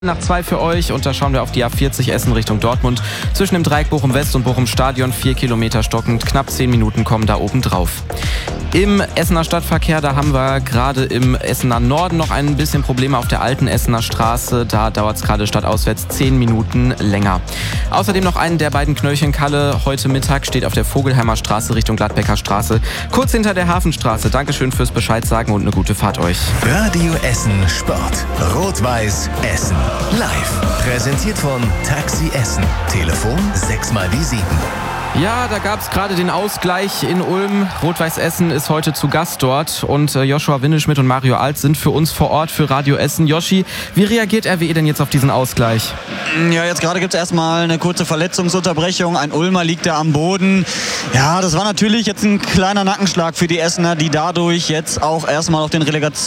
Nach 2 für euch und da schauen wir auf die A40 Essen Richtung Dortmund. Zwischen dem Dreieck Bochum West und Bochum Stadion 4 Kilometer stockend, knapp 10 Minuten kommen da oben drauf. Im Essener Stadtverkehr, da haben wir gerade im Essener Norden noch ein bisschen Probleme auf der alten Essener Straße. Da dauert es gerade stadtauswärts 10 Minuten länger. Außerdem noch einen der beiden Knöllchen Kalle. Heute Mittag steht auf der Vogelheimer Straße Richtung Gladbecker Straße, kurz hinter der Hafenstraße. Dankeschön fürs Bescheid sagen und eine gute Fahrt euch. Radio Essen Sport. Rot-Weiß Essen. Live. Präsentiert von Taxi Essen. Telefon 6x7. Ja, da gab es gerade den Ausgleich in Ulm. Rot-Weiß Essen ist heute zu Gast dort und Joshua Winneschmidt und Mario Alt sind für uns vor Ort für Radio Essen. Joshi, wie reagiert RWE denn jetzt auf diesen Ausgleich? Ja, jetzt gerade gibt es erstmal eine kurze Verletzungsunterbrechung. Ein Ulmer liegt da am Boden. Ja, das war natürlich jetzt ein kleiner Nackenschlag für die Essener, die dadurch jetzt auch erstmal auf den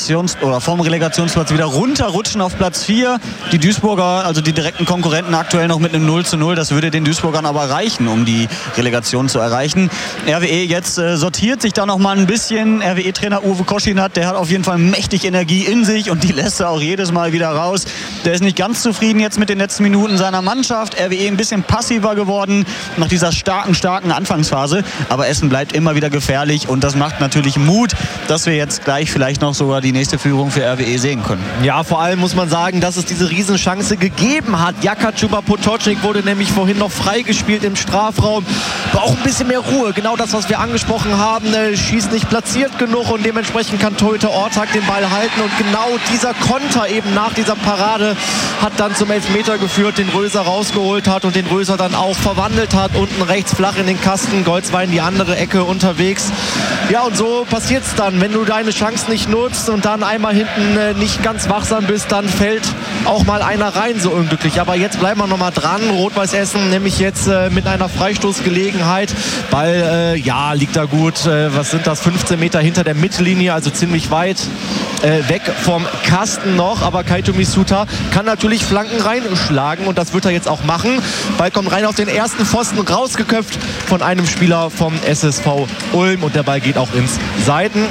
vom Relegationsplatz wieder runterrutschen auf Platz 4. Die Duisburger, also die direkten Konkurrenten, aktuell noch mit einem 0:0. Das würde den Duisburgern aber reichen, um die Relegation zu erreichen. RWE jetzt sortiert sich da noch mal ein bisschen. RWE-Trainer Uwe Koschinat, der hat auf jeden Fall mächtig Energie in sich und die lässt er auch jedes Mal wieder raus. Der ist nicht ganz zufrieden jetzt mit den letzten Minuten seiner Mannschaft. RWE ein bisschen passiver geworden nach dieser starken Anfangsphase. Aber Essen bleibt immer wieder gefährlich und das macht natürlich Mut, dass wir jetzt gleich vielleicht noch sogar die nächste Führung für RWE sehen können. Ja, vor allem muss man sagen, dass es diese Riesenchance gegeben hat. Jaka Chuba-Potočnik wurde nämlich vorhin noch freigespielt im Strafraum. Braucht ein bisschen mehr Ruhe. Genau das, was wir angesprochen haben. Schießt nicht platziert genug und dementsprechend kann Torhüter Ortag den Ball halten. Und genau dieser Konter eben nach dieser Parade hat dann zum Elfmeter geführt, den Röser rausgeholt hat und den Röser dann auch verwandelt hat. Unten rechts flach in den Kasten, Golz war in die andere Ecke unterwegs. Ja, und so passiert es dann. Wenn du deine Chance nicht nutzt und dann einmal hinten nicht ganz wachsam bist, dann fällt auch mal einer rein, so unglücklich. Aber jetzt bleiben wir noch mal dran. Rot-Weiß Essen nämlich jetzt mit einer Freistoßgelegenheit. Ball, liegt da gut. Was sind das? 15 Meter hinter der Mittellinie, also ziemlich weit weg vom Kasten noch. Aber Kaito Misuta kann natürlich Flanken reinschlagen und das wird er jetzt auch machen. Ball kommt rein auf den ersten Pfosten, rausgeköpft von einem Spieler vom SSV Ulm und der Ball geht auch ins Seiten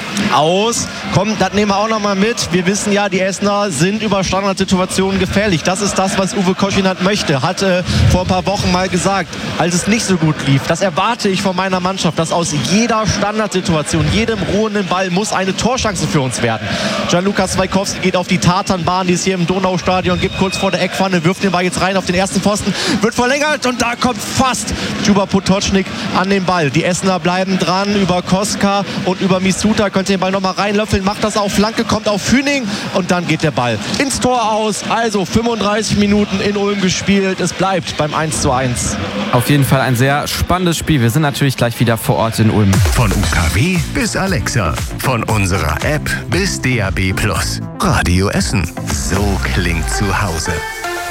aus. Komm, das nehmen wir auch noch mal mit. Wir wissen ja, die Essener sind über Standardsituationen gefährlich. Das ist das, was Uwe Koschinat möchte. Hat vor ein paar Wochen mal gesagt, als es nicht so gut lief. Das erwarte ich von meiner Mannschaft, dass aus jeder Standardsituation, jedem ruhenden Ball muss eine Torchance für uns werden. Gianluca Swajkowski geht auf die Tatanbahn, die es hier im Donaustadion gibt, kurz vor der Eckpfanne, wirft den Ball jetzt rein auf den ersten Pfosten, wird verlängert und da kommt fast Chuba-Potočnik an den Ball. Die Essener bleiben dran über Koska und über Misuta, könnte den Ball nochmal reinlöffeln, macht das auf Flanke, kommt auf Füning und dann geht der Ball ins Tor aus. Also 35 Minuten in Ulm gespielt. Es bleibt beim 1:1. Auf jeden Fall ein sehr spannendes Spiel. Wir sind natürlich gleich wieder vor Ort in Ulm. Von UKW bis Alexa. Von unserer App bis DAB+. Radio Essen. So klingt zu Hause.